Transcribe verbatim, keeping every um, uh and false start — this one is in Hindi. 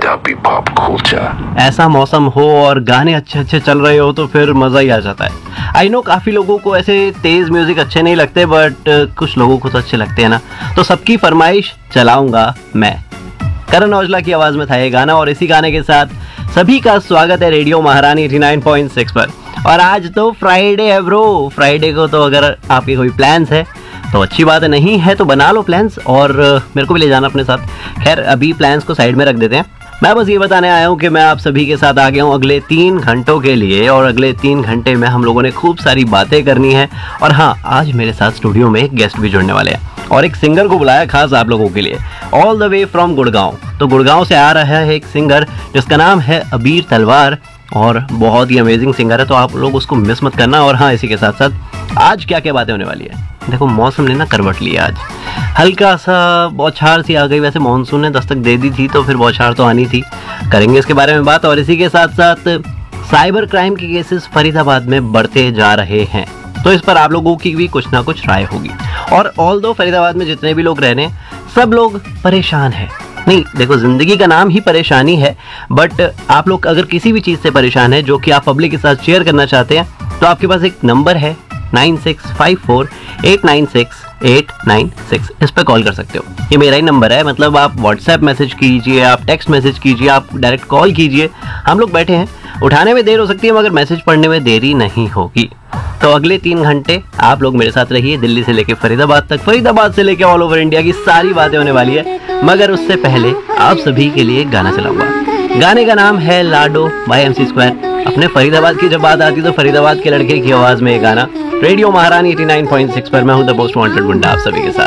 का भी पॉप कल्चर। ऐसा मौसम हो और गाने अच्छे अच्छे चल रहे हो तो फिर मज़ा ही आ जाता है। आई नो काफ़ी लोगों को ऐसे तेज़ म्यूज़िक अच्छे नहीं लगते, बट कुछ लोगों को तो अच्छे लगते हैं ना। तो सबकी फरमाइश चलाऊंगा मैं। करण औजला की आवाज़ में था ये गाना, और इसी गाने के साथ सभी का स्वागत है रेडियो महारानी एटी नाइन पॉइंट सिक्स पर। और आज तो फ्राइडे है ब्रो। फ्राइडे को तो अगर आपके कोई प्लान्स है तो अच्छी बात है, नहीं है तो बना लो प्लान्स, और मेरे को भी ले जाना अपने साथ। खैर अभी प्लान्स को साइड में रख देते हैं। मैं बस ये बताने आया हूँ कि मैं आप सभी के साथ आ गया हूँ अगले तीन घंटों के लिए, और अगले तीन घंटे में हम लोगों ने खूब सारी बातें करनी है। और हाँ, आज मेरे साथ स्टूडियो में एक गेस्ट भी जुड़ने वाले हैं और एक सिंगर को बुलाया खास आप लोगों के लिए, all the way from Gurgaon. तो गुड़गांव से आ रहा है एक सिंगर जिसका नाम है अबीर तलवार, और बहुत ही अमेजिंग सिंगर है, तो आप लोग उसको मिस मत करना। और हाँ, इसी के साथ साथ आज क्या क्या बातें होने वाली है। देखो मौसम ने ना करवट लिया, आज हल्का सा बौछार सी आ गई। वैसे मानसून ने दस्तक दे दी थी तो फिर बौछार तो आनी थी, करेंगे इसके बारे में बात। और इसी के साथ साथ साइबर क्राइम के केसेस फरीदाबाद में बढ़ते जा रहे हैं, तो इस पर आप लोगों की भी कुछ ना कुछ राय होगी। और ऑल दो फरीदाबाद में जितने भी लोग रह रहे हैं सब लोग परेशान हैं। नहीं देखो, जिंदगी का नाम ही परेशानी है, बट आप लोग अगर किसी भी चीज़ से परेशान है जो कि आप पब्लिक के साथ शेयर करना चाहते हैं, तो आपके पास एक नंबर है nine six five four eight nine six eight nine six. इस पर कॉल कर सकते हो। ये मेरा ही नंबर है, मतलब आप व्हाट्सएप मैसेज कीजिए, आप टेक्स्ट मैसेज कीजिए, आप डायरेक्ट कॉल कीजिए। हम लोग बैठे हैं, उठाने में देर हो सकती है मगर मैसेज पढ़ने में देरी नहीं होगी। तो अगले तीन घंटे आप लोग मेरे साथ रहिए, दिल्ली से लेके फरीदाबाद तक, फरीदाबाद से लेके ऑल ओवर इंडिया की सारी बातें होने वाली है। मगर उससे पहले आप सभी के लिए गाना चलाऊंगा। गाने का नाम है लाडो बाय एमसी स्क्वायर। अपने फरीदाबाद की जब बात आती तो फरीदाबाद के लड़के की आवाज में ये गाना। रेडियो महारानी एटी नाइन पॉइंट सिक्स पर मैं हूं द मोस्ट वांटेड गुंडा आप सभी के साथ।